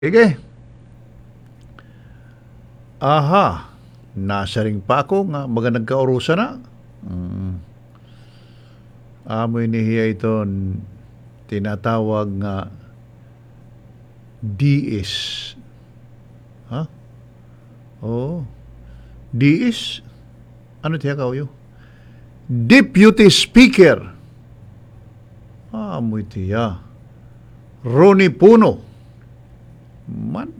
Sige. Aha. Nasa ring pa ako nga baga nagkaurusa na. Mm. Amoy niya ito tinatawag nga DS. Ha? Oh. DS? Ano tiya kauyo? Deputy Speaker. Amoy tiya. Ronnie Puno. Man.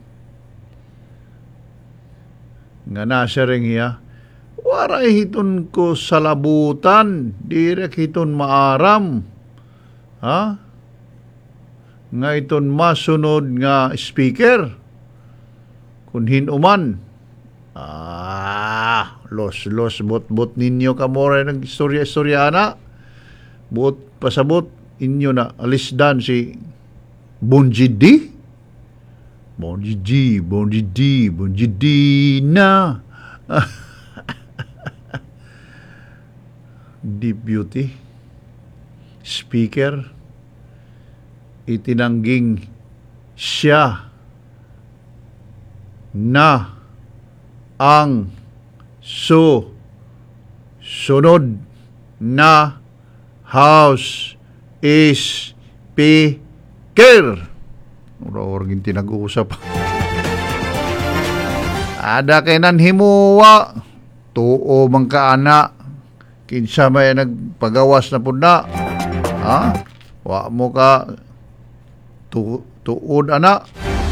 Nga nasa ring hiya. Waray hiton ko salabutan. Direk hiton maaram. Ha? Nga iton masunod nga speaker. Kung hinuman. Los bot ninyo kamore ng istorya-istoryana. Bot pasabot inyo na alisdan si Bonjidi. Bonjidi na. Deputy Speaker itinangging siya na ang sunod na House Speaker. Oragin tinag-uusap. Ada kay nan himuwa. Tuo man ka ana. Kinsa may nagpagawas na pud na. Ha? Wa mo ka tuod ana.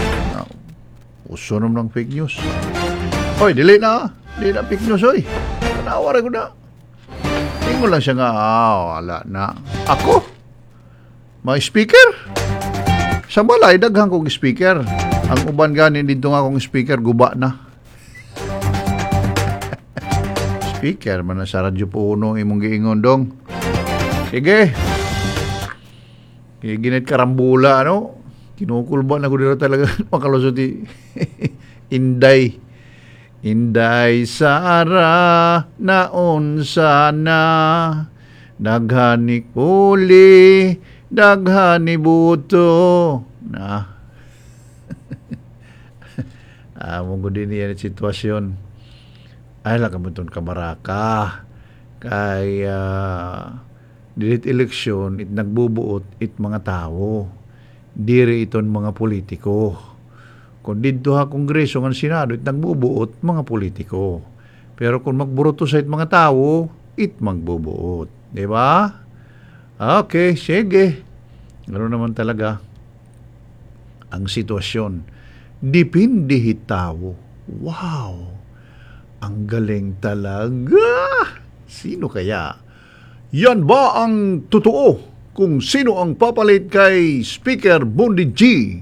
Uso naman ng fake news. Hoy, dili na. Dili na fake news, hoy. Tanawa rin ko na. Tingol lang siya nga, wala na. Ako? May speaker? Sa balay, daghang kong speaker. Ang uban ganin dito nga kong speaker, guba na. Speaker, man na sa radyo po uno, imong giingon dong. Sige. Ginit karambula, ano? Kinukulba na ko dito talaga. Makalusuti. Inday Sara naon sana daghanik puli daghani buto na mong din yan sitwasyon ay lakamuton kamaraka kaya dilit eleksyon it nagbubuot it mga tao diri iton mga politiko. Kung dito ha kongreso ng Senado, it nagbubuot mga politiko. Pero kung magburoto sa it mga tao, it magbubuot. Diba? Okay, sige. Ganoon naman talaga ang sitwasyon. Dipindi tao. Wow! Ang galing talaga! Sino kaya? Yan ba ang totoo? Kung sino ang papalit kay Speaker Bonjidi?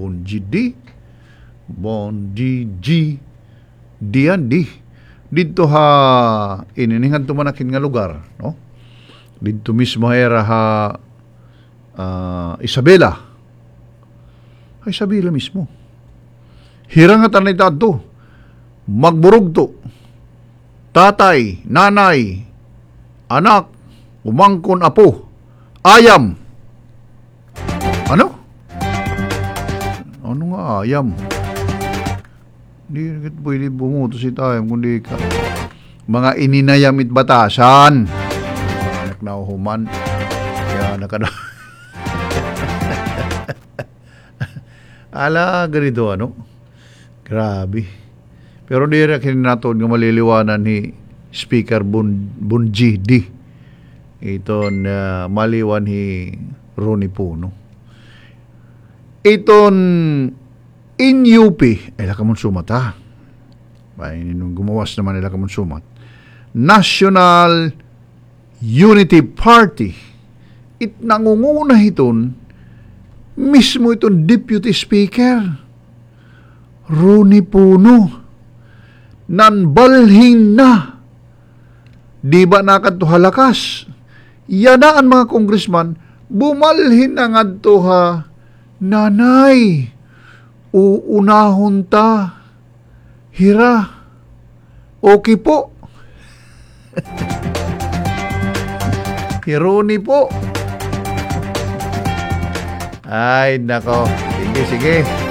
Bonjidi Diandi dito ha ininingan tumanakin nga lugar no dito mismo era ha Isabela mismo hirangatan na ito magburog to tatay, nanay anak, umangkon apo ayam ano nga ayam hindi pwede bumuto si tayo kundi ka mga ininayamit batasan anak na uhuman kaya nakada ala ganito ano grabe pero di rin natin nga maliliwanan ni Speaker Bonjidi iton maliwan ni Ronnie Puno iton in UP, lakamon sumat ha. Nung gumawas naman lakamon sumat. National Unity Party. It nangunguna iton mismo iton Deputy Speaker Ronnie Puno. Nanbalhin na. Di ba nakatuhalakas? Yana ang mga congressman bumalhin na nga ha. Nanay, uunahon ta. Hira. Okay po. Hironi po. Ay, nako. Sige, sige.